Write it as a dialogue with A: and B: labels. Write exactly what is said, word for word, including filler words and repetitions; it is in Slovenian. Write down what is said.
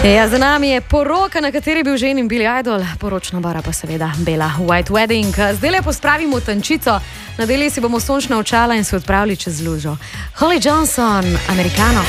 A: Ja, za nami je poroka, na kateri je bil ženin Billy Idol, poročna bara pa seveda Bella White Wedding. Zdaj le pospravimo tančico, nadeli si bomo sončna očala in se odpravili čez lužo. Holly Johnson, Americano.